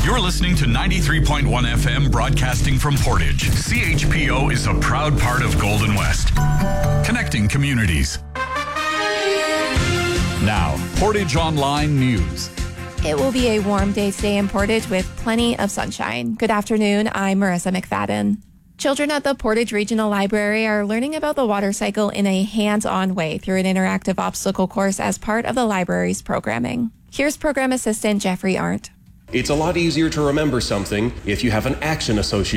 You're listening to 93.1 FM broadcasting from Portage. CHPO is a proud part of Golden West. Connecting communities. Now, Portage Online News. It will be a warm day today in Portage with plenty of sunshine. Good afternoon, I'm Marissa McFadden. Children at the Portage Regional Library are learning about the water cycle in a hands-on way through an interactive obstacle course as part of the library's programming. Here's Program Assistant Jeffrey Arndt. It's a lot easier to remember something if you have an action associated